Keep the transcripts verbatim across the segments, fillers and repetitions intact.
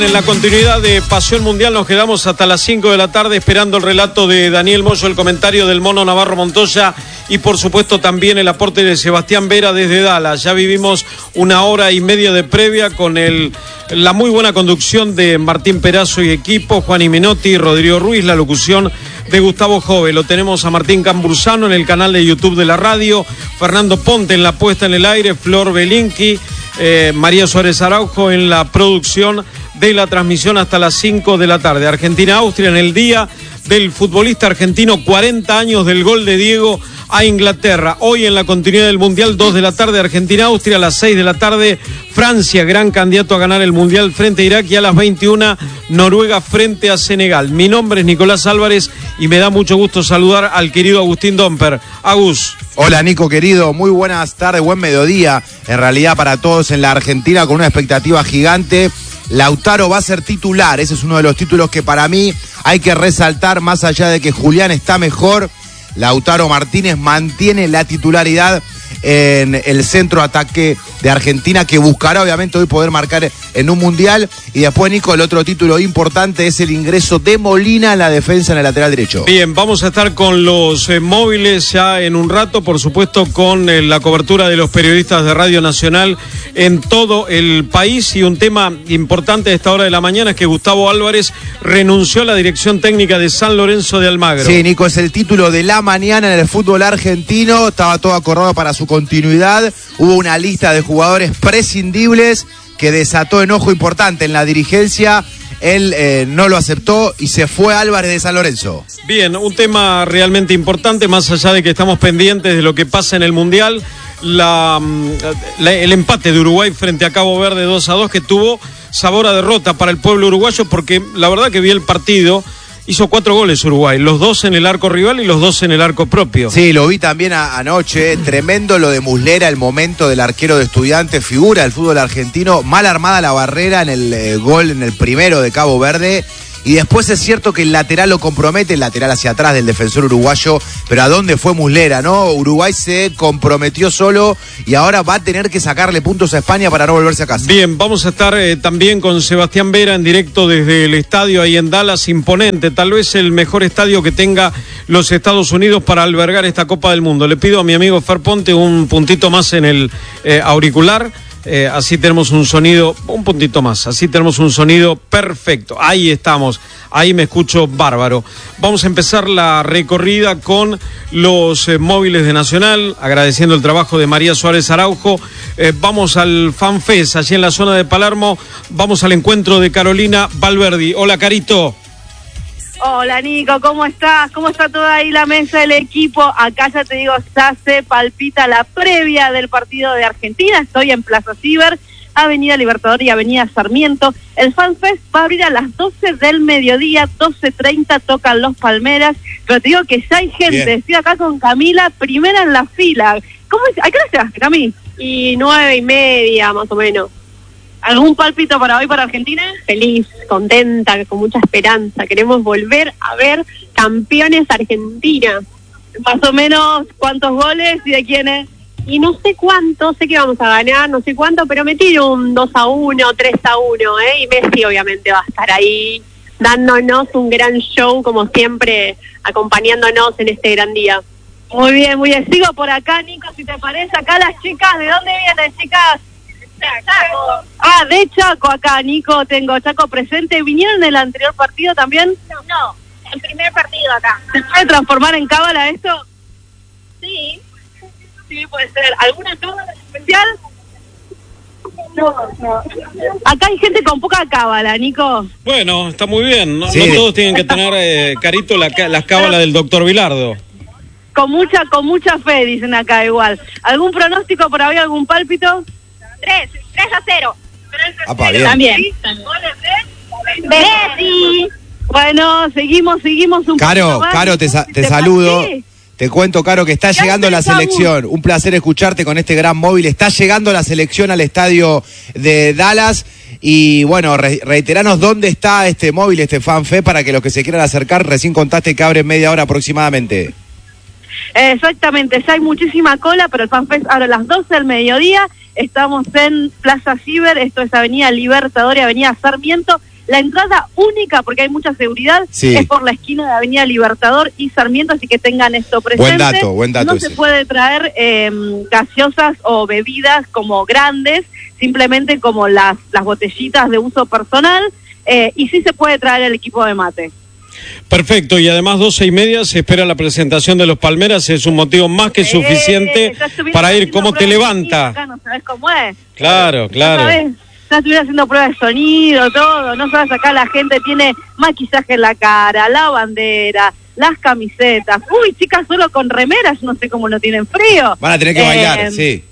En la continuidad de Pasión Mundial nos quedamos hasta las cinco de la tarde esperando el relato de Daniel Moyo, el comentario del Mono Navarro Montoya y por supuesto también el aporte de Sebastián Vera desde Dallas. Ya vivimos una hora y media de previa con el, la muy buena conducción de Martín Perazo y equipo, Juan Menotti, Rodrigo Ruiz, la locución de Gustavo Jove. Lo tenemos a Martín Cambursano en el canal de YouTube de la radio, Fernando Ponte en la puesta en el aire, Flor Belinqui, eh, María Suárez Araujo en la producción de la transmisión hasta las cinco de la tarde. Argentina-Austria en el día del futbolista argentino, cuarenta años del gol de Diego a Inglaterra. Hoy en la continuidad del Mundial, dos de la tarde, Argentina-Austria, a las seis de la tarde, Francia, gran candidato a ganar el Mundial frente a Irak, y a las veintiuna, Noruega frente a Senegal. Mi nombre es Nicolás Álvarez y me da mucho gusto saludar al querido Agustín Domper. Agus. Hola Nico querido, muy buenas tardes, buen mediodía, en realidad para todos en la Argentina con una expectativa gigante. Lautaro va a ser titular, ese es uno de los títulos que para mí hay que resaltar, más allá de que Julián está mejor. Lautaro Martínez mantiene la titularidad en el centro ataque de Argentina, que buscará obviamente hoy poder marcar en un mundial. Y después, Nico, el otro título importante es el ingreso de Molina en la defensa en el lateral derecho. Bien, vamos a estar con los eh, móviles ya en un rato, por supuesto con eh, la cobertura de los periodistas de Radio Nacional en todo el país. Y un tema importante a esta hora de la mañana es que Gustavo Álvarez renunció a la dirección técnica de San Lorenzo de Almagro. Sí, Nico, es el título de la mañana en el fútbol argentino, estaba todo acordado para su continuidad, hubo una lista de jugadores prescindibles que desató enojo importante en la dirigencia. Él eh, no lo aceptó y se fue Álvarez de San Lorenzo. Bien, un tema realmente importante, más allá de que estamos pendientes de lo que pasa en el Mundial, la, la, el empate de Uruguay frente a Cabo Verde dos a dos, que tuvo sabor a derrota para el pueblo uruguayo, porque la verdad que vi el partido. Hizo cuatro goles Uruguay, los dos en el arco rival y los dos en el arco propio. Sí, lo vi también a, anoche, tremendo lo de Muslera, el momento del arquero de Estudiantes, figura del fútbol argentino, mal armada la barrera en el eh, gol, en el primero de Cabo Verde. Y después es cierto que el lateral lo compromete, el lateral hacia atrás del defensor uruguayo, pero ¿a dónde fue Muslera, no? Uruguay se comprometió solo y ahora va a tener que sacarle puntos a España para no volverse a casa. Bien, vamos a estar eh, también con Sebastián Vera en directo desde el estadio ahí en Dallas, imponente, tal vez el mejor estadio que tenga los Estados Unidos para albergar esta Copa del Mundo. Le pido a mi amigo Fer Ponte un puntito más en el eh, auricular. Eh, así tenemos un sonido, un puntito más, así tenemos un sonido perfecto. Ahí estamos, ahí me escucho bárbaro. Vamos a empezar la recorrida con los eh, móviles de Nacional, agradeciendo el trabajo de María Suárez Araujo. Eh, vamos al FanFest, allí en la zona de Palermo. Vamos al encuentro de Carolina Valverdi. Hola, Carito. Hola Nico, ¿cómo estás? ¿Cómo está toda ahí la mesa del equipo? Acá ya te digo, ya se palpita la previa del partido de Argentina. Estoy en Plaza Ciber, Avenida Libertador y Avenida Sarmiento. El FanFest va a abrir a las doce del mediodía, doce treinta tocan los Palmeras. Pero te digo que ya hay gente. Bien. Estoy acá con Camila, primera en la fila. ¿Cómo es? ¿A qué hora llegaste, Cami? Y nueve y media, más o menos. ¿Algún pálpito para hoy para Argentina? Feliz, contenta, con mucha esperanza. Queremos volver a ver campeones Argentina. Más o menos, ¿cuántos goles y de quiénes? Y no sé cuánto, sé que vamos a ganar, no sé cuánto, pero me tiro un dos a uno, tres a uno, ¿eh? Y Messi obviamente va a estar ahí dándonos un gran show, como siempre, acompañándonos en este gran día. Muy bien, muy bien. Sigo por acá, Nico, si te parece. Acá las chicas, ¿de dónde vienen, chicas? Chaco. Ah, de Chaco acá, Nico, tengo Chaco presente. ¿Vinieron en el anterior partido también? No, no, el primer partido acá. ¿Se puede transformar en cábala esto? Sí. Sí, puede ser. ¿Alguna cábala especial? No, no. Acá hay gente con poca cábala, Nico. Bueno, está muy bien. No, sí. No todos tienen que tener, eh, Carito, la, las cábalas del doctor Vilardo. Con mucha, con mucha fe, dicen acá igual. ¿Algún pronóstico por ahí, algún pálpito? Tres, tres a cero. Apa, bien. También. Messi. Bueno, seguimos, seguimos un Caro, poquito más. Caro, te, sa- te ¿Te saludo. pasé? Te cuento, Caro, que está ¿Qué llegando la haces, selección. Un placer escucharte con este gran móvil. Está llegando la selección al estadio de Dallas. Y bueno, re- reiteranos dónde está este móvil, este FanFest, para que los que se quieran acercar, recién contaste que abre en media hora aproximadamente. Exactamente, ya hay muchísima cola, pero el FanFest abre a las doce del mediodía. Estamos en Plaza Ciber, esto es Avenida Libertador y Avenida Sarmiento. La entrada única, porque hay mucha seguridad, sí. es por la esquina de Avenida Libertador y Sarmiento, así que tengan esto presente. Buen dato, buen dato No ese. se puede traer eh, gaseosas o bebidas como grandes, simplemente como las, las botellitas de uso personal, eh, y sí se puede traer el equipo de mate. Perfecto, y además doce y media se espera la presentación de los Palmeras, es un motivo más que suficiente eh, para ir. ¿Cómo te levanta? Acá no sabes cómo es. Claro, claro. ¿No sabés? Ya estuviera haciendo pruebas de sonido, todo, no sabes, acá la gente tiene maquillaje en la cara, la bandera, las camisetas. Uy, chicas, solo con remeras, no sé cómo no tienen frío. Van a tener que eh, bailar, sí.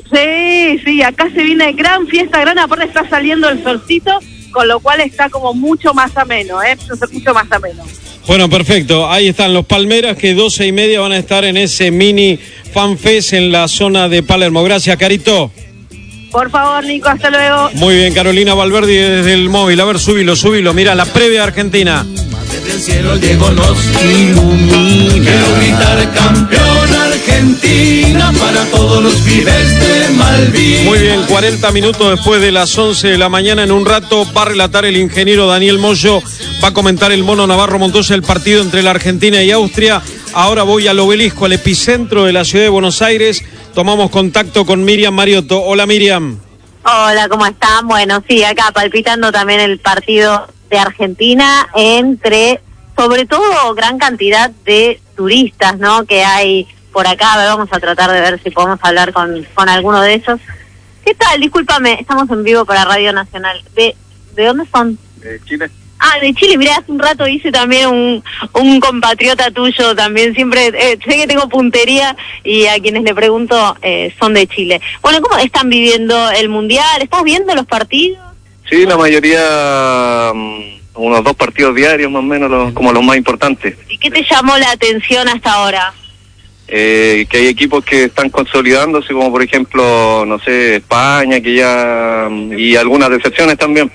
Sí, sí, acá se viene gran fiesta, gran aparte está saliendo el solcito, con lo cual está como mucho más ameno, ¿eh? Mucho más ameno. Bueno, perfecto, ahí están los Palmeras que doce y media van a estar en ese mini fanfest en la zona de Palermo. Gracias, Carito. Por favor, Nico, hasta luego. Muy bien, Carolina Valverdi desde el móvil. A ver, subilo, subilo. Mira, la previa de Argentina. Desde el cielo el Diego nos ilumina. Quiero gritar campeón Argentina para todos los pibes de Malvinas. Muy bien, cuarenta minutos después de las once de la mañana. En un rato va a relatar el ingeniero Daniel Moyo. Va a comentar el Mono Navarro Montoya el partido entre la Argentina y Austria. Ahora voy al obelisco, al epicentro de la ciudad de Buenos Aires. Tomamos contacto con Miriam Mariotto. Hola, Miriam. Hola, ¿cómo están? Bueno, sí, acá palpitando también el partido de Argentina entre, sobre todo, gran cantidad de turistas, ¿no?, que hay por acá. A ver, vamos a tratar de ver si podemos hablar con, con alguno de ellos. ¿Qué tal? Discúlpame, estamos en vivo para Radio Nacional. ¿De, de dónde son? De Chile. Ah, de Chile. Mirá, hace un rato hice también un, un compatriota tuyo también. Siempre, eh, sé que tengo puntería y a quienes le pregunto eh, son de Chile. Bueno, ¿cómo están viviendo el Mundial? ¿Estás viendo los partidos? Sí, la mayoría, um, unos dos partidos diarios más o menos, los, como los más importantes. ¿Y qué te llamó la atención hasta ahora? Eh, que hay equipos que están consolidándose, como por ejemplo, no sé, España, que ya, y algunas decepciones también,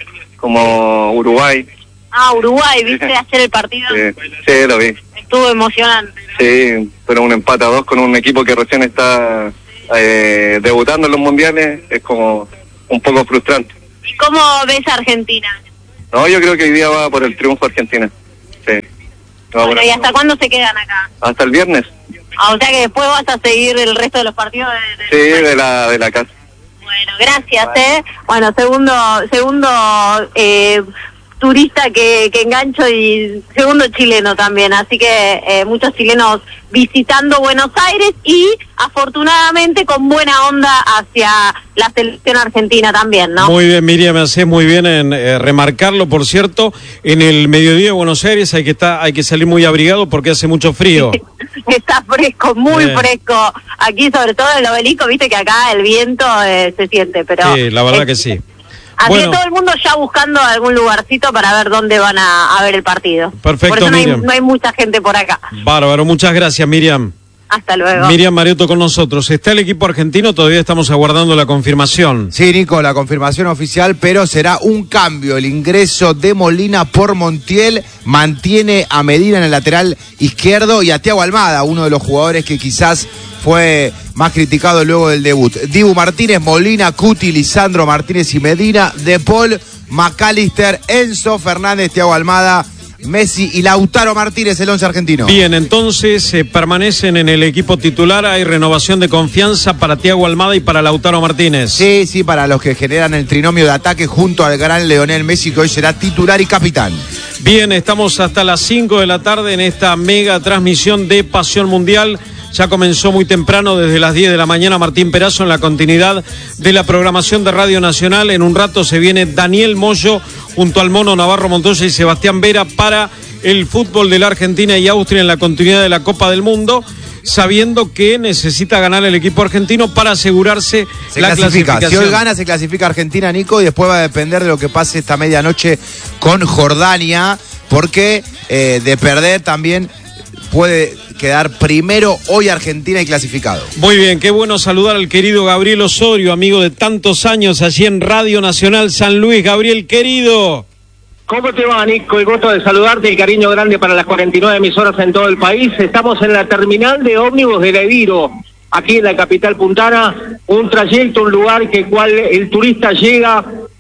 como Uruguay. Ah, Uruguay, ¿viste hacer el partido? Sí, sí, lo vi. Estuvo emocionante. Sí, pero un empate a dos con un equipo que recién está eh, debutando en los mundiales es como un poco frustrante. ¿Y cómo ves a Argentina? No, yo creo que hoy día va por el triunfo Argentina. Sí. Va Bueno, por- ¿y hasta cuándo se quedan acá? Hasta el viernes. Ah, o sea que después vas a seguir el resto de los partidos de, de- Sí, de la de la casa. Bueno, gracias, ¿eh? Bueno, segundo, segundo eh, turista que, que engancho y segundo chileno también, así que eh, muchos chilenos visitando Buenos Aires y afortunadamente con buena onda hacia la selección argentina también, ¿no? Muy bien, Miriam, me haces muy bien en eh, remarcarlo. Por cierto, en el mediodía de Buenos Aires hay que estar, hay que salir muy abrigado porque hace mucho frío. Está fresco, muy Bien. fresco. Aquí, sobre todo en el obelisco, viste que acá el viento eh, se siente, pero... Sí, la verdad eh, que sí. Así Bueno. que todo el mundo ya buscando algún lugarcito para ver dónde van a, a ver el partido. Perfecto, Por eso no hay, Miriam. no hay mucha gente por acá. Bárbaro, muchas gracias, Miriam. Hasta luego. Miriam Mariotto con nosotros. ¿Está el equipo argentino? Todavía estamos aguardando la confirmación. Sí, Nico, la confirmación oficial, pero será un cambio. El ingreso de Molina por Montiel mantiene a Medina en el lateral izquierdo y a Thiago Almada, uno de los jugadores que quizás fue más criticado luego del debut. Dibu Martínez, Molina, Cuti, Lisandro Martínez y Medina, De Paul, McAllister, Enzo Fernández, Thiago Almada, Messi y Lautaro Martínez, el once argentino. Bien, entonces eh, permanecen en el equipo titular. Hay renovación de confianza para Thiago Almada y para Lautaro Martínez. Sí, sí, para los que generan el trinomio de ataque junto al gran Lionel Messi, que hoy será titular y capitán. Bien, estamos hasta las cinco de la tarde en esta mega transmisión de Pasión Mundial. Ya comenzó muy temprano, desde las diez de la mañana, Martín Perazo en la continuidad de la programación de Radio Nacional. En un rato se viene Daniel Moyo junto al Mono Navarro Montoya y Sebastián Vera para el fútbol de la Argentina y Austria en la continuidad de la Copa del Mundo, sabiendo que necesita ganar el equipo argentino para asegurarse Se la clasifica. clasificación. Si hoy gana, se clasifica Argentina, Nico, y después va a depender de lo que pase esta medianoche con Jordania, porque eh, de perder también puede quedar primero hoy Argentina y clasificado. Muy bien, qué bueno saludar al querido Gabriel Osorio, amigo de tantos años allí en Radio Nacional San Luis. Gabriel, querido. ¿Cómo te va, Nico? El gusto de saludarte, el cariño grande para las cuarenta y nueve emisoras en todo el país. Estamos en la terminal de ómnibus de Leviro, aquí en la capital puntana, un trayecto, un lugar que cual el turista llega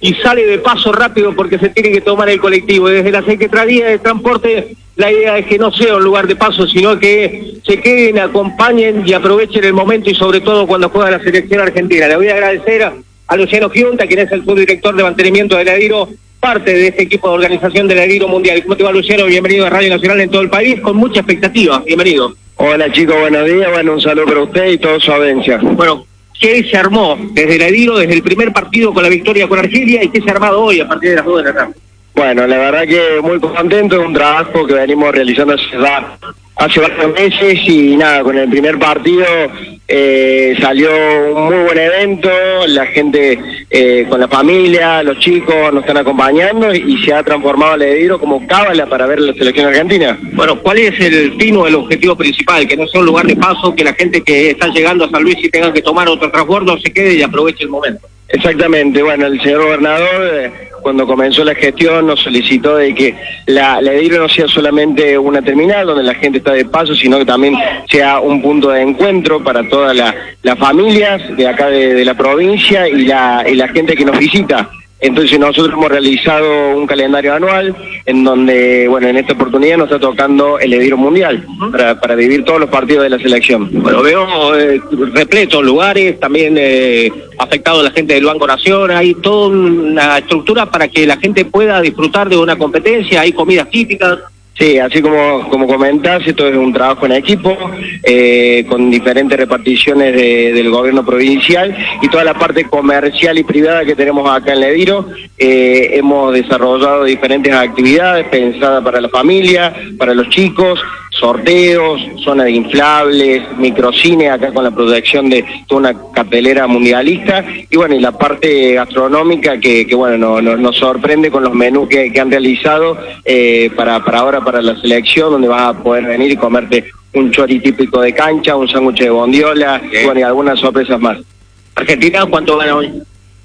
y sale de paso rápido porque se tiene que tomar el colectivo. Desde la Secretaría de Transporte, la idea es que no sea un lugar de paso, sino que se queden, acompañen y aprovechen el momento, y sobre todo cuando juega la selección argentina. Le voy a agradecer a, a Luciano Giunta, quien es el subdirector de mantenimiento del Heladero, parte de este equipo de organización del Heladero Mundial. ¿Cómo te va, Luciano? Bienvenido a Radio Nacional en todo el país, con mucha expectativa. Bienvenido. Hola chicos, buenos días. Bueno, un saludo para usted y toda su audiencia. Bueno, ¿qué se armó desde el Heladero, desde el primer partido con la victoria con Argelia, y qué se ha armado hoy a partir de las dos de la tarde? Bueno, la verdad que muy contento, es un trabajo que venimos realizando hace, hace varios meses, y nada, con el primer partido eh, salió un muy buen evento, la gente eh, con la familia, los chicos nos están acompañando, y se ha transformado el Heladero como cábala para ver la selección argentina. Bueno, ¿cuál es el fin o el objetivo principal? Que no sea un lugar de paso, que la gente que está llegando a San Luis y tenga que tomar otro transbordo se quede y aproveche el momento. Exactamente, bueno, el señor gobernador eh, cuando comenzó la gestión nos solicitó de que la, la Heladero no sea solamente una terminal donde la gente está de paso, sino que también sea un punto de encuentro para todas la, las familias de acá de, de la provincia y la, y la gente que nos visita. Entonces nosotros hemos realizado un calendario anual en donde, bueno, en esta oportunidad nos está tocando el Heladero Mundial para, para vivir todos los partidos de la selección. Bueno, veo eh, repletos lugares, también eh, afectado la gente del Banco Nación, hay toda una estructura para que la gente pueda disfrutar de una competencia, hay comidas típicas. Sí, así como, como comentás, esto es un trabajo en equipo, eh, con diferentes reparticiones de, del gobierno provincial, y toda la parte comercial y privada que tenemos acá en Heladero. Eh, hemos desarrollado diferentes actividades pensadas para la familia, para los chicos, sorteos, zona de inflables, microcine, acá con la proyección de toda una cartelera mundialista, y bueno, y la parte gastronómica que, que bueno, no, no, nos sorprende con los menús que, que han realizado eh, para, para ahora, para la selección, donde vas a poder venir y comerte un chori típico de cancha, un sándwich de bondiola, y bueno, y algunas sorpresas más. ¿Argentina cuánto gana hoy?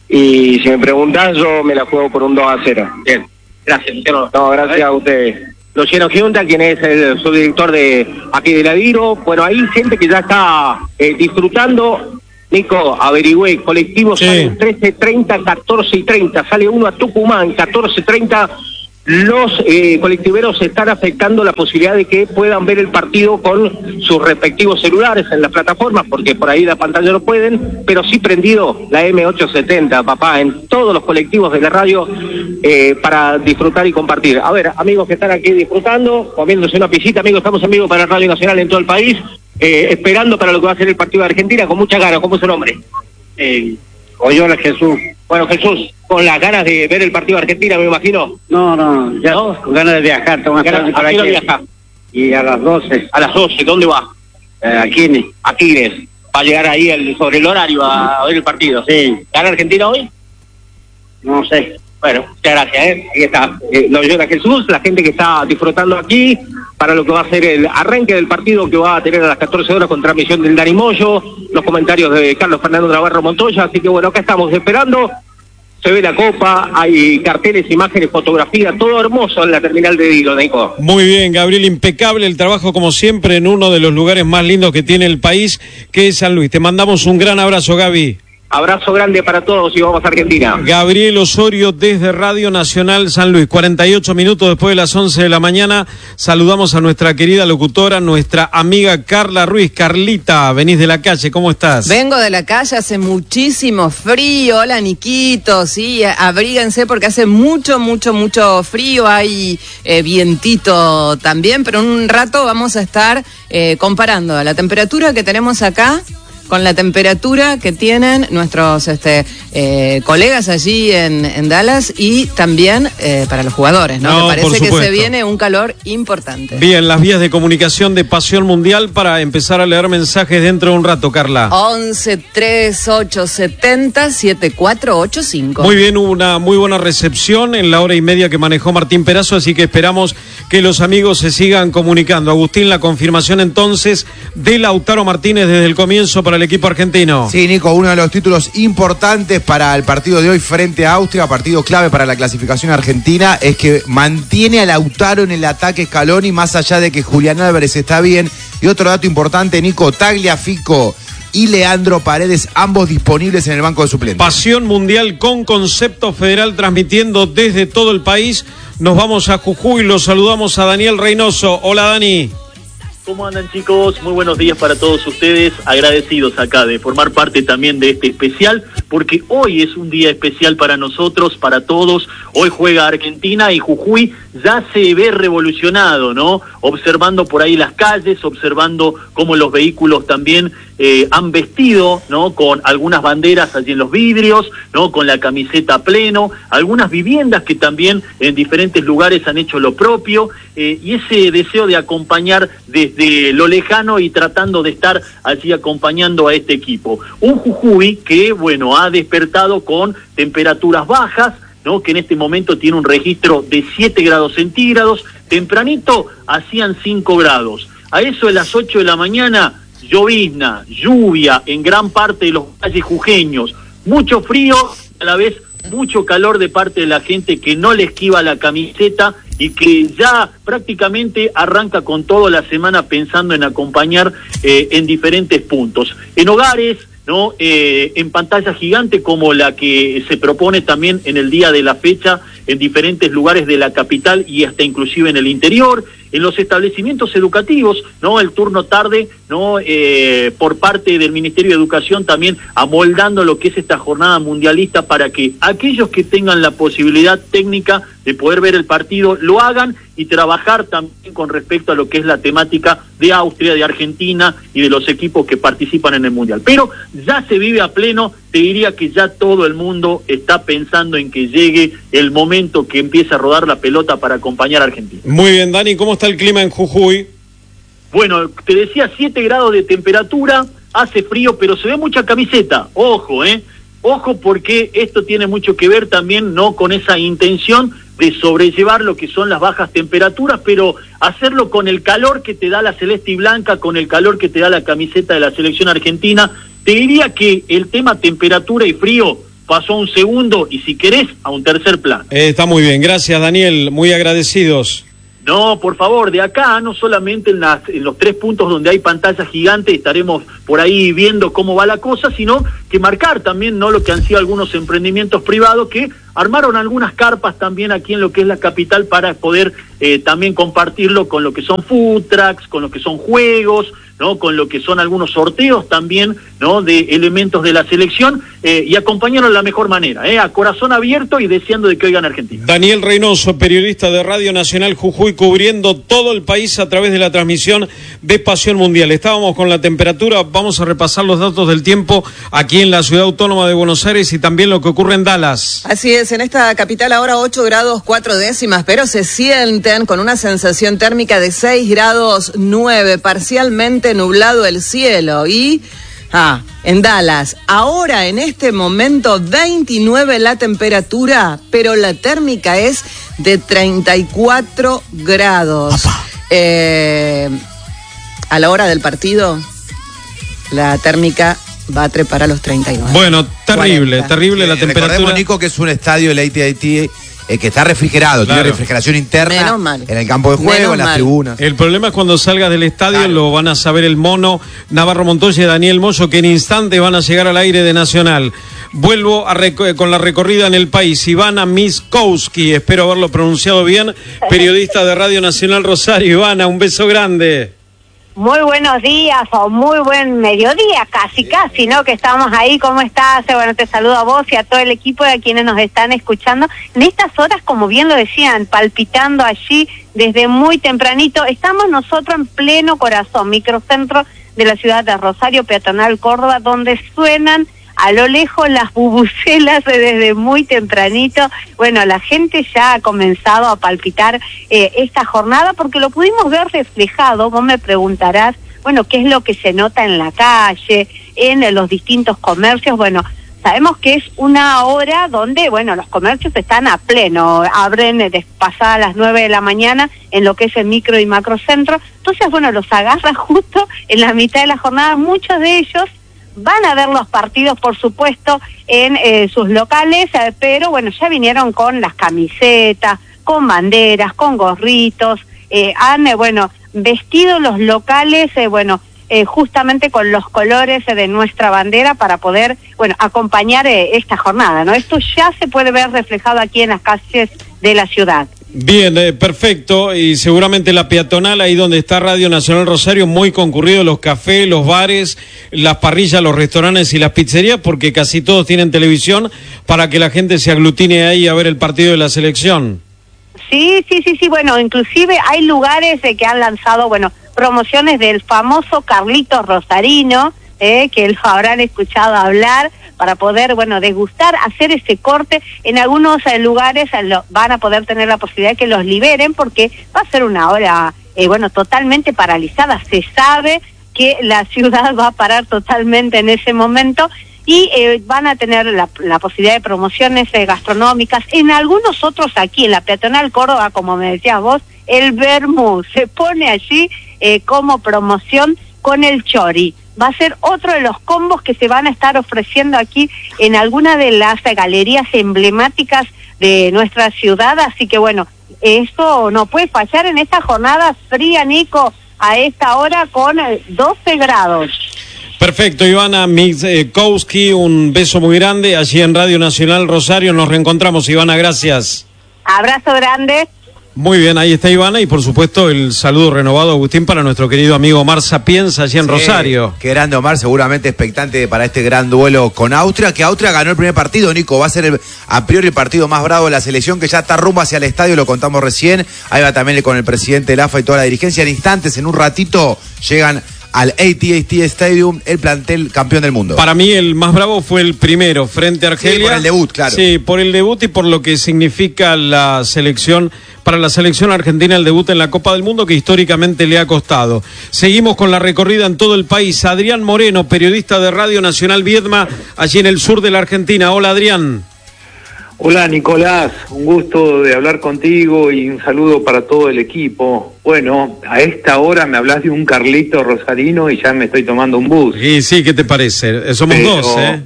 Y si me preguntás, yo me la juego por un dos a cero. Bien, gracias, Luciano. No, gracias a ustedes. Luciano Giunta, quien es el subdirector de aquí de Heladero. Bueno, hay gente que ya está eh, disfrutando. Nico, averigüé, colectivos sí. Salen trece treinta, catorce y treinta. Sale uno a Tucumán, catorce treinta. Los eh, colectiveros están afectando la posibilidad de que puedan ver el partido con sus respectivos celulares en las plataformas, porque por ahí la pantalla no pueden, pero sí prendido la eme ochocientos setenta, papá, en todos los colectivos de la radio eh, para disfrutar y compartir. A ver, amigos que están aquí disfrutando, comiéndose una pisita, amigos, estamos en vivo para Radio Nacional en todo el país, eh, esperando para lo que va a ser el partido de Argentina con mucha ganas. ¿Cómo es su nombre? Eh, Oyola Jesús. Bueno, Jesús, con las ganas de ver el partido de Argentina, me imagino. No, no, ya ¿no? Con ganas de viajar. Tengo ganas, ¿a qué hora viajar? Y a las doce. A las doce, ¿dónde va? Eh, a Quines. A Quines. ¿Va a llegar ahí el, sobre el horario a, a ver el partido? Sí. ¿Gana Argentina hoy? No sé. Bueno, muchas gracias, ¿eh? Ahí está. Eh, lo Oyola Jesús, la gente que está disfrutando aquí para lo que va a ser el arranque del partido que va a tener a las catorce horas con transmisión del Dani Moyo, los comentarios de Carlos Fernando Navarro Montoya. Así que bueno, acá estamos esperando. Se ve la copa, hay carteles, imágenes, fotografías, todo hermoso en la terminal de Dilo, Nico. Muy bien, Gabriel, impecable el trabajo como siempre en uno de los lugares más lindos que tiene el país, que es San Luis. Te mandamos un gran abrazo, Gaby. Abrazo grande para todos y vamos a Argentina. Gabriel Osorio desde Radio Nacional San Luis. cuarenta y ocho minutos después de las once de la mañana. Saludamos a nuestra querida locutora, nuestra amiga Carla Ruiz. Carlita, venís de la calle, ¿cómo estás? Vengo de la calle, hace muchísimo frío. Hola, Niquito, sí, abríguense porque hace mucho, mucho, mucho frío. Hay eh, vientito también, pero en un rato vamos a estar eh, comparando la temperatura que tenemos acá con la temperatura que tienen nuestros este, eh, colegas allí en, en Dallas, y también eh, para los jugadores, ¿no? No, Me parece que se viene un calor importante. Bien, las vías de comunicación de Pasión Mundial para empezar a leer mensajes dentro de un rato, Carla. once treinta y ocho setenta setenta y cuatro ochenta y cinco. Muy bien, hubo una muy buena recepción en la hora y media que manejó Martín Perazo, así que esperamos que los amigos se sigan comunicando. Agustín, la confirmación entonces de Lautaro Martínez desde el comienzo para el equipo argentino. Sí, Nico, uno de los títulos importantes para el partido de hoy frente a Austria, partido clave para la clasificación argentina, es que mantiene a Lautaro en el ataque Scaloni, más allá de que Julián Álvarez está bien. Y otro dato importante, Nico, Tagliafico y Leandro Paredes, ambos disponibles en el banco de suplentes. Pasión Mundial con concepto federal transmitiendo desde todo el país. Nos vamos a Jujuy, los saludamos a Daniel Reynoso. Hola, Dani. ¿Cómo andan, chicos? Muy buenos días para todos ustedes, agradecidos acá de formar parte también de este especial, porque hoy es un día especial para nosotros, para todos. Hoy juega Argentina y Jujuy ya se ve revolucionado, ¿no? Observando por ahí las calles, observando cómo los vehículos también eh, han vestido, ¿no? Con algunas banderas allí en los vidrios, ¿no? Con la camiseta a pleno, algunas viviendas que también en diferentes lugares han hecho lo propio, eh, y ese deseo de acompañar desde lo lejano y tratando de estar allí acompañando a este equipo. Un Jujuy que, bueno, ha despertado con temperaturas bajas, ¿no? Que en este momento tiene un registro de siete grados centígrados, tempranito hacían cinco grados. A eso de las ocho de la mañana, llovizna, lluvia en gran parte de los valles jujeños, mucho frío, a la vez mucho calor de parte de la gente que no le esquiva la camiseta y que ya prácticamente arranca con toda la semana pensando en acompañar eh, en diferentes puntos. En hogares, ¿no? Eh, en pantalla gigante como la que se propone también en el día de la fecha en diferentes lugares de la capital y hasta inclusive en el interior, en los establecimientos educativos, ¿no? El turno tarde, ¿no? Eh, por parte del Ministerio de Educación también amoldando lo que es esta jornada mundialista para que aquellos que tengan la posibilidad técnica de poder ver el partido lo hagan y trabajar también con respecto a lo que es la temática de Austria, de Argentina y de los equipos que participan en el Mundial. Pero ya se vive a pleno, te diría que ya todo el mundo está pensando en que llegue el momento que empiece a rodar la pelota para acompañar a Argentina. Muy bien, Dani, ¿cómo está el clima en Jujuy? Bueno, te decía siete grados de temperatura, hace frío, pero se ve mucha camiseta, ojo, ¿eh? Ojo porque esto tiene mucho que ver también, ¿no? Con esa intención de sobrellevar lo que son las bajas temperaturas, pero hacerlo con el calor que te da la celeste y blanca, con el calor que te da la camiseta de la selección argentina. Te diría que el tema temperatura y frío pasó a un segundo y si querés a un tercer plano. Eh, está muy bien, gracias Daniel, muy agradecidos. No, por favor, de acá, no solamente en, las, en los tres puntos donde hay pantalla gigante, estaremos por ahí viendo cómo va la cosa, sino que marcar también, ¿no? Lo que han sido algunos emprendimientos privados que armaron algunas carpas también aquí en lo que es la capital para poder eh, también compartirlo con lo que son food trucks, con lo que son juegos, ¿no? Con lo que son algunos sorteos también, ¿no? De elementos de la selección eh, y acompañarlo de la mejor manera, ¿eh? A corazón abierto y deseando de que oigan Argentina. Daniel Reynoso, periodista de Radio Nacional Jujuy, cubriendo todo el país a través de la transmisión de Pasión Mundial. Estábamos con la temperatura, vamos a repasar los datos del tiempo aquí en la Ciudad Autónoma de Buenos Aires y también lo que ocurre en Dallas. Así es, en esta capital ahora ocho grados cuatro décimas, pero se sienten con una sensación térmica de seis grados nueve, parcialmente nublado el cielo. Y ah, en Dallas, ahora en este momento veintinueve la temperatura, pero la térmica es de treinta y cuatro grados. Eh, a la hora del partido, la térmica va a trepar a los treinta y nueve. Bueno, terrible, cuarenta. terrible Eh, la temperatura. Recordemos, Nico, que es un estadio del A T and T eh, que está refrigerado, Claro. tiene refrigeración interna Menos mal. en el campo de juego, Menos en las mal. tribunas. El problema es cuando salgas del estadio, Claro. lo van a saber el Mono, Navarro Montoya y Daniel Moyo, que en instantes van a llegar al aire de Nacional. Vuelvo a reco- con la recorrida en el país. Ivana Miskowski, espero haberlo pronunciado bien, periodista de Radio Nacional Rosario. Ivana, un beso grande. Muy buenos días o muy buen mediodía, casi, casi, ¿no? Que estamos ahí, ¿cómo estás? Bueno, te saludo a vos y a todo el equipo de quienes nos están escuchando. En estas horas, como bien lo decían, palpitando allí desde muy tempranito, estamos nosotros en pleno corazón, microcentro de la ciudad de Rosario, peatonal Córdoba, donde suenan a lo lejos las bubucelas desde muy tempranito. Bueno, la gente ya ha comenzado a palpitar eh, esta jornada porque lo pudimos ver reflejado. Vos me preguntarás, bueno, ¿qué es lo que se nota en la calle, en los distintos comercios? Bueno, sabemos que es una hora donde, bueno, los comercios están a pleno, abren eh, pasadas las nueve de la mañana en lo que es el micro y macrocentro. Entonces, bueno, los agarra justo en la mitad de la jornada. Muchos de ellos van a ver los partidos, por supuesto, en eh, sus locales, eh, pero bueno, ya vinieron con las camisetas, con banderas, con gorritos, eh, han, eh, bueno, vestido los locales, eh, bueno, eh, justamente con los colores de nuestra bandera para poder, bueno, acompañar eh, esta jornada, ¿no? Esto ya se puede ver reflejado aquí en las calles de la ciudad. Bien, eh, perfecto, y seguramente la peatonal, ahí donde está Radio Nacional Rosario, muy concurrido, los cafés, los bares, las parrillas, los restaurantes y las pizzerías, porque casi todos tienen televisión para que la gente se aglutine ahí a ver el partido de la selección. Sí, sí, sí, sí, bueno, inclusive hay lugares eh, que han lanzado, bueno, promociones del famoso Carlitos Rosarino, eh, que lo habrán escuchado hablar, para poder, bueno, degustar, hacer ese corte. En algunos eh, lugares eh, lo, van a poder tener la posibilidad de que los liberen, porque va a ser una hora, eh, bueno, totalmente paralizada. Se sabe que la ciudad va a parar totalmente en ese momento, y eh, van a tener la, la posibilidad de promociones eh, gastronómicas. En algunos otros aquí, en la peatonal Córdoba, como me decías vos, el vermú se pone allí eh, como promoción con el chori. Va a ser otro de los combos que se van a estar ofreciendo aquí en alguna de las galerías emblemáticas de nuestra ciudad. Así que bueno, eso no puede fallar en esta jornada fría, Nico, a esta hora con doce grados. Perfecto, Ivana Mizkowski, un beso muy grande allí en Radio Nacional Rosario. Nos reencontramos, Ivana, gracias. Abrazo grande. Muy bien, ahí está Ivana, y por supuesto el saludo renovado, Agustín, para nuestro querido amigo Omar Sapienza allí en sí, Rosario. Qué grande Omar, seguramente expectante para este gran duelo con Austria, que Austria ganó el primer partido, Nico, va a ser el, a priori el partido más bravo de la selección, que ya está rumbo hacia el estadio, lo contamos recién, ahí va también con el presidente del A F A y toda la dirigencia. En instantes, en un ratito, llegan al A T and T Stadium, el plantel campeón del mundo. Para mí el más bravo fue el primero, frente a Argelia. Sí, por el debut, claro. Sí, por el debut y por lo que significa la selección, para la selección argentina, el debut en la Copa del Mundo, que históricamente le ha costado. Seguimos con la recorrida en todo el país. Adrián Moreno, periodista de Radio Nacional Viedma, allí en el sur de la Argentina. Hola, Adrián. Hola, Nicolás, un gusto de hablar contigo y un saludo para todo el equipo. Bueno, a esta hora me hablas de un Carlito Rosarino y ya me estoy tomando un bus. Sí, sí, ¿qué te parece? Somos Pero, dos, ¿eh?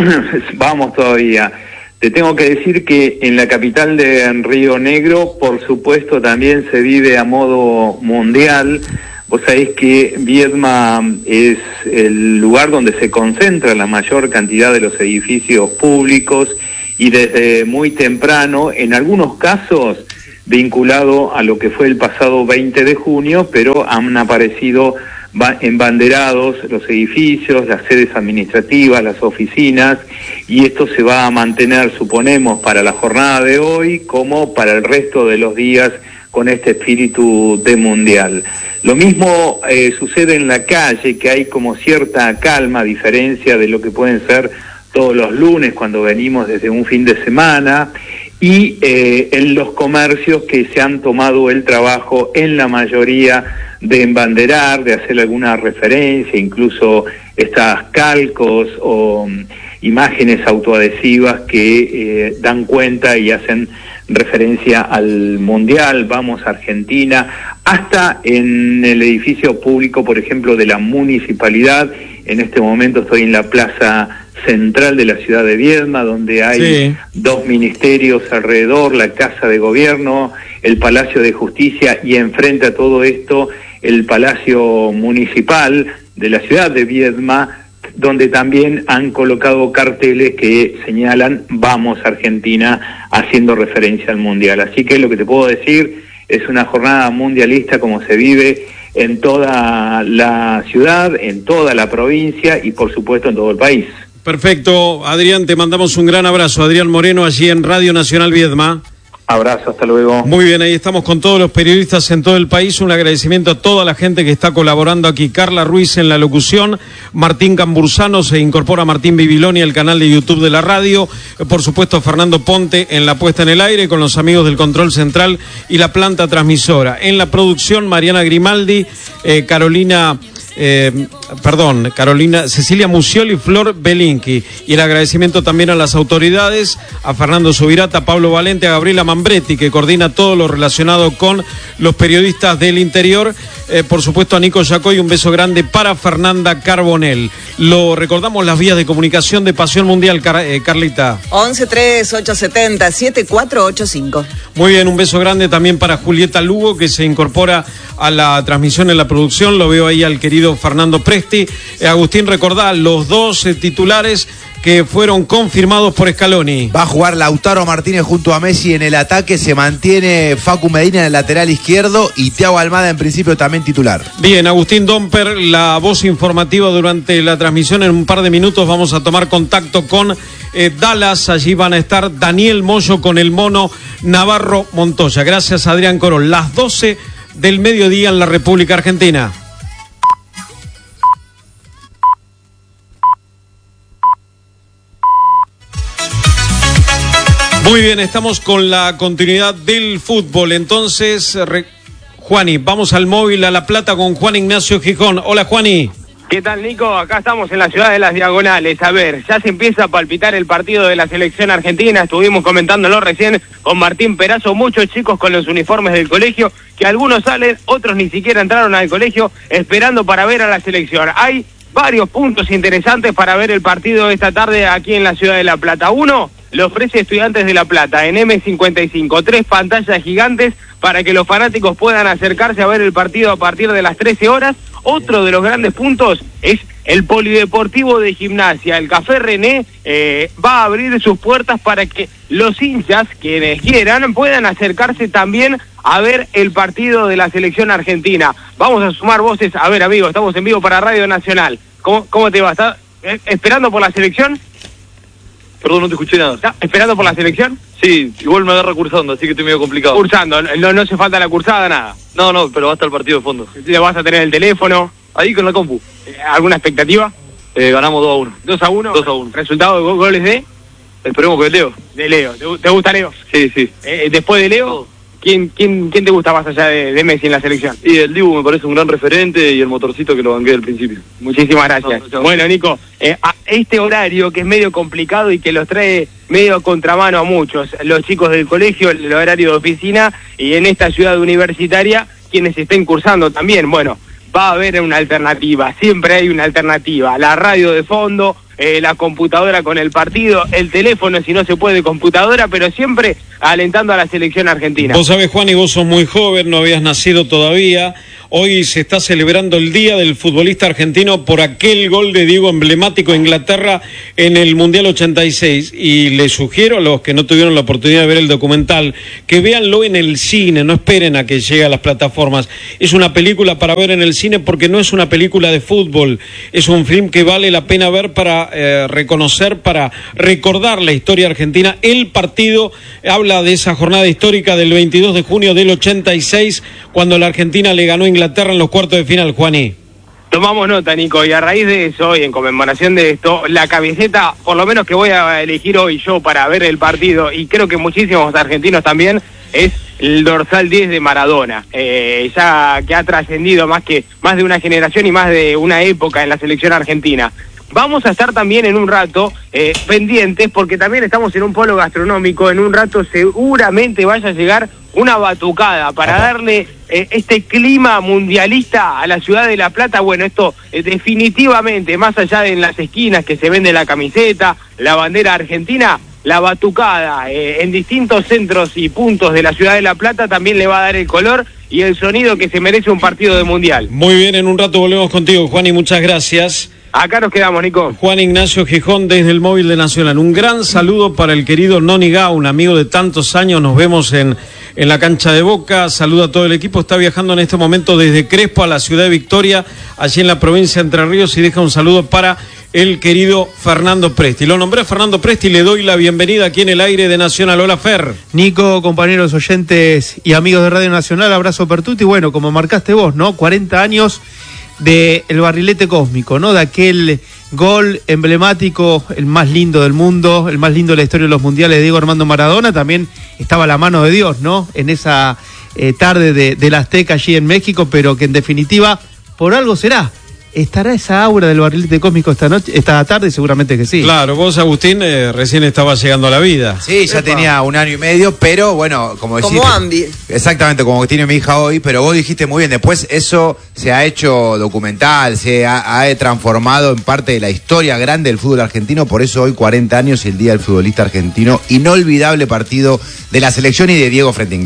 Vamos todavía. Te tengo que decir que en la capital de Río Negro, por supuesto, también se vive a modo mundial. Vos sabés que Viedma es el lugar donde se concentra la mayor cantidad de los edificios públicos, y desde muy temprano, en algunos casos vinculado a lo que fue el pasado veinte de junio, pero han aparecido embanderados los edificios, las sedes administrativas, las oficinas, y esto se va a mantener, suponemos, para la jornada de hoy como para el resto de los días, con este espíritu de mundial. Lo mismo eh, sucede en la calle, que hay como cierta calma, a diferencia de lo que pueden ser todos los lunes cuando venimos desde un fin de semana, y eh, en los comercios que se han tomado el trabajo en la mayoría de embanderar, de hacer alguna referencia, incluso estas calcos o um, imágenes autoadhesivas que eh, dan cuenta y hacen referencia al Mundial, vamos Argentina, hasta en el edificio público, por ejemplo, de la municipalidad. En este momento estoy en la plaza central de la ciudad de Viedma, donde hay sí. dos ministerios alrededor, la Casa de Gobierno, el Palacio de Justicia, y enfrente a todo esto el Palacio Municipal de la ciudad de Viedma, donde también han colocado carteles que señalan "Vamos Argentina", haciendo referencia al Mundial. Así que lo que te puedo decir es una jornada mundialista como se vive en toda la ciudad, en toda la provincia y por supuesto en todo el país. Perfecto, Adrián, te mandamos un gran abrazo. Adrián Moreno, allí en Radio Nacional Viedma. Abrazo, hasta luego. Muy bien, ahí estamos con todos los periodistas en todo el país. Un agradecimiento a toda la gente que está colaborando aquí. Carla Ruiz en la locución, Martín Cambursano, se incorpora Martín Bibiloni al canal de YouTube de la radio. Por supuesto, Fernando Ponte en la puesta en el aire con los amigos del control central y la planta transmisora. En la producción, Mariana Grimaldi, eh, Carolina... Eh, perdón, Carolina, Cecilia Musioli y Flor Belinqui. Y el agradecimiento también a las autoridades, a Fernando Subirata, a Pablo Valente, a Gabriela Mambretti, que coordina todo lo relacionado con los periodistas del interior. Eh, por supuesto a Nico Yacoy, un beso grande para Fernanda Carbonell. Lo recordamos, las vías de comunicación de Pasión Mundial, Car eh, Carlita. once tres ocho siete cero siete cuatro ocho cinco. Muy bien, un beso grande también para Julieta Lugo, que se incorpora a la transmisión en la producción. Lo veo ahí al querido Fernando Pre Presti. Eh, Agustín, recordá, los dos eh, titulares que fueron confirmados por Scaloni. Va a jugar Lautaro Martínez junto a Messi en el ataque, se mantiene Facu Medina en el lateral izquierdo y Thiago Almada en principio también titular. Bien, Agustín Domper, la voz informativa durante la transmisión. En un par de minutos vamos a tomar contacto con eh, Dallas. Allí van a estar Daniel Moyo con el mono Navarro Montoya. Gracias, Adrián Corol. Las doce del mediodía en la República Argentina. Muy bien, estamos con la continuidad del fútbol. Entonces, re... Juani, vamos al móvil a La Plata con Juan Ignacio Gijón. Hola, Juani. ¿Qué tal, Nico? Acá estamos en la ciudad de las Diagonales. A ver, ya se empieza a palpitar el partido de la selección argentina. Estuvimos comentándolo recién con Martín Perazo. Muchos chicos con los uniformes del colegio, que algunos salen, otros ni siquiera entraron al colegio, esperando para ver a la selección. Hay varios puntos interesantes para ver el partido esta tarde aquí en la ciudad de La Plata. Uno lo ofrece Estudiantes de La Plata en eme cincuenta y cinco, tres pantallas gigantes para que los fanáticos puedan acercarse a ver el partido a partir de las trece horas. Otro de los grandes puntos es el Polideportivo de Gimnasia. El Café René eh, va a abrir sus puertas para que los hinchas, quienes quieran, puedan acercarse también a ver el partido de la selección argentina. Vamos a sumar voces. A ver, amigo, estamos en vivo para Radio Nacional. ¿Cómo, cómo te va? ¿Estás eh, esperando por la selección? Perdón, no te escuché nada. ¿Estás esperando por la selección? Sí, igual me agarra cursando, así que estoy medio complicado. Cursando, no, no hace falta la cursada, nada. No, no, pero va a estar el partido de fondo. ¿Le vas a tener el teléfono? Ahí con la compu. Eh, ¿Alguna expectativa? Eh, ganamos dos a uno. ¿dos a uno? dos a uno. ¿Resultado de go- goles de? Esperemos que Leo. De Leo. ¿Te, te gusta Leo? Sí, sí. Eh, después de Leo, ¿quién, quién, ¿quién te gusta más allá de, de Messi en la selección? Y el Dibu me parece un gran referente y el motorcito que lo banqué al principio. Muchísimas gracias. No, no, bueno, Nico, eh, a este horario que es medio complicado y que los trae medio contramano a muchos, los chicos del colegio, el horario de oficina, y en esta ciudad universitaria, quienes estén cursando también, bueno, va a haber una alternativa, siempre hay una alternativa, la radio de fondo, eh, la computadora con el partido, el teléfono si no se puede computadora, pero siempre alentando a la selección argentina. Vos sabés, Juan, y vos sos muy joven, no habías nacido todavía. Hoy se está celebrando el Día del Futbolista Argentino por aquel gol de Diego emblemático a Inglaterra en el Mundial ochenta y seis. Y les sugiero a los que no tuvieron la oportunidad de ver el documental que véanlo en el cine, no esperen a que llegue a las plataformas. Es una película para ver en el cine porque no es una película de fútbol, es un film que vale la pena ver para eh, reconocer, para recordar la historia argentina. El partido habla de esa jornada histórica del veintidós de junio del ochenta y seis, cuando la Argentina le ganó a Inglaterra en los cuartos de final, Juaní. Tomamos nota, Nico, y a raíz de eso, y en conmemoración de esto, la camiseta, por lo menos que voy a elegir hoy yo para ver el partido, y creo que muchísimos argentinos también, es el dorsal diez de Maradona, eh, ya que ha trascendido más que más de una generación y más de una época en la selección argentina. Vamos a estar también en un rato eh, pendientes, porque también estamos en un polo gastronómico. En un rato seguramente vaya a llegar una batucada para darle eh, este clima mundialista a la ciudad de La Plata. Bueno, esto eh, definitivamente, más allá de en las esquinas que se vende la camiseta, la bandera argentina, la batucada eh, en distintos centros y puntos de la ciudad de La Plata también le va a dar el color y el sonido que se merece un partido de mundial. Muy bien, en un rato volvemos contigo, Juan, y muchas gracias. Acá nos quedamos, Nico. Juan Ignacio Gijón desde el móvil de Nacional. Un gran saludo para el querido Noni Gao, un amigo de tantos años. Nos vemos en, en la cancha de Boca. Saludo a todo el equipo. Está viajando en este momento desde Crespo a la ciudad de Victoria, allí en la provincia de Entre Ríos, y deja un saludo para el querido Fernando Presti. Lo nombré a Fernando Presti y le doy la bienvenida aquí en el aire de Nacional. Hola, Fer. Nico, compañeros oyentes y amigos de Radio Nacional, abrazo Pertuti. Bueno, como marcaste vos, ¿no? cuarenta años de el barrilete cósmico, ¿no? De aquel gol emblemático, el más lindo del mundo, el más lindo de la historia de los mundiales de Diego Armando Maradona. También estaba la mano de Dios, ¿no? En esa eh, tarde de, de la Azteca allí en México, pero que en definitiva, por algo será. ¿Estará esa aura del barrilete cósmico esta noche, esta tarde? Seguramente que sí. Claro, vos, Agustín, eh, recién estaba llegando a la vida. Sí, ya Epa. tenía un año y medio, pero bueno, como decís. Como Ambi. Exactamente, como tiene mi hija hoy, pero vos dijiste muy bien, después eso se ha hecho documental, se ha, ha transformado en parte de la historia grande del fútbol argentino, por eso hoy cuarenta años y el Día del Futbolista Argentino, inolvidable partido de la selección y de Diego frente a Inglaterra.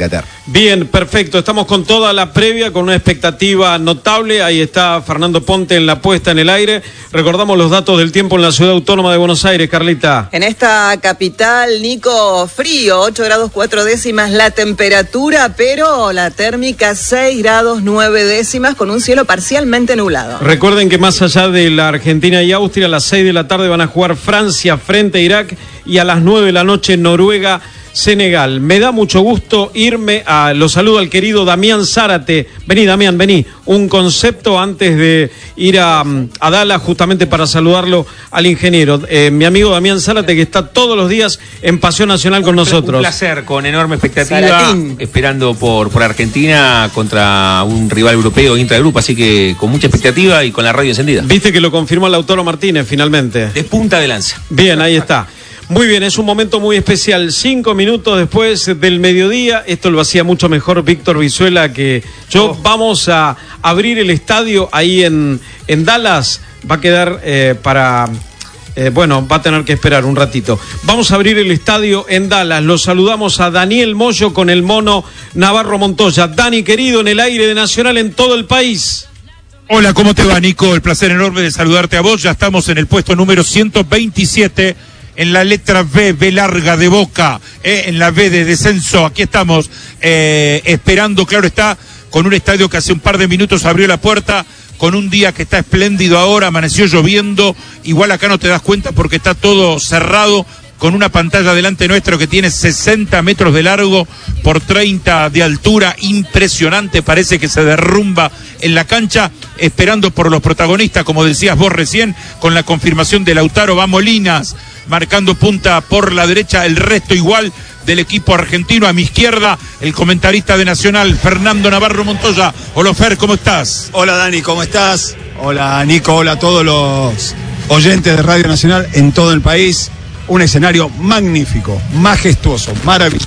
Bien, perfecto. Estamos con toda la previa, con una expectativa notable. Ahí está Fernando Ponte en la puesta en el aire. Recordamos los datos del tiempo en la Ciudad Autónoma de Buenos Aires, Carlita. En esta capital, Nico, frío, ocho grados cuatro décimas la temperatura, pero la térmica seis grados nueve décimas con un cielo parcialmente nublado. Recuerden que más allá de la Argentina y Austria, a las seis de la tarde van a jugar Francia frente a Irak y a las nueve de la noche Noruega Senegal. Me da mucho gusto irme a... Lo saludo al querido Damián Zárate. Vení, Damián, vení. Un concepto antes de ir a, a Dallas justamente para saludarlo al ingeniero. Eh, mi amigo Damián Zárate, que está todos los días en Pasión Nacional con nosotros. Un placer, con enorme expectativa, Zaratín. esperando por, por Argentina contra un rival europeo intragrupo, así que con mucha expectativa y con la radio encendida. Viste que lo confirmó Lautaro Martínez finalmente. De punta de lanza. Bien, ahí está. Muy bien, es un momento muy especial. Cinco minutos después del mediodía, esto lo hacía mucho mejor Víctor Vizuela que yo. Oh. Vamos a abrir el estadio ahí en, en Dallas. Va a quedar eh, para... Eh, bueno, va a tener que esperar un ratito. Vamos a abrir el estadio en Dallas. Los saludamos a Daniel Moyo con el mono Navarro Montoya. Dani, querido, en el aire de Nacional en todo el país. Hola, ¿cómo te va, Nico? El placer enorme de saludarte a vos. Ya estamos en el puesto número ciento veintisiete. En la letra B, B larga de Boca, eh, en la B de descenso. Aquí estamos eh, esperando, claro está, con un estadio que hace un par de minutos abrió la puerta, con un día que está espléndido ahora, amaneció lloviendo, igual acá no te das cuenta porque está todo cerrado, con una pantalla delante nuestro que tiene sesenta metros de largo por treinta de altura, impresionante, parece que se derrumba en la cancha, esperando por los protagonistas, como decías vos recién, con la confirmación de Lautaro, va Molinas, marcando punta por la derecha, el resto igual del equipo argentino. A mi izquierda, el comentarista de Nacional, Fernando Navarro Montoya. Hola, Fer, ¿cómo estás? Hola, Dani, ¿cómo estás? Hola, Nico, hola a todos los oyentes de Radio Nacional en todo el país. Un escenario magnífico, majestuoso, maravilloso,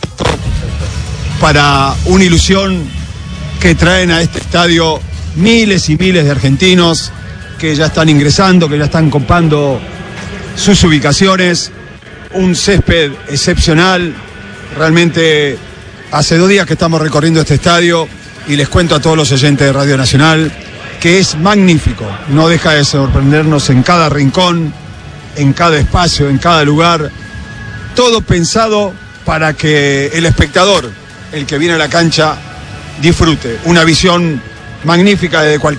para una ilusión que traen a este estadio miles y miles de argentinos que ya están ingresando, que ya están copando sus ubicaciones, un césped excepcional. Realmente hace dos días que estamos recorriendo este estadio y les cuento a todos los oyentes de Radio Nacional que es magnífico, no deja de sorprendernos en cada rincón, en cada espacio, en cada lugar, todo pensado para que el espectador, el que viene a la cancha, disfrute una visión magnífica desde cualquier